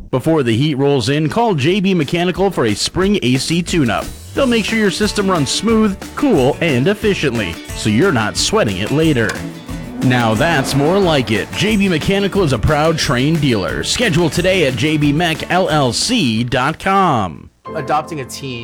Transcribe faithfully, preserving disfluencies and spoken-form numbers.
Before the heat rolls in, call J B Mechanical for a spring A C tune-up. They'll make sure your system runs smooth, cool, and efficiently, so you're not sweating it later. Now that's more like it. J B Mechanical is a proud Trane dealer. Schedule today at j b mech l l c dot com. Adopting a teen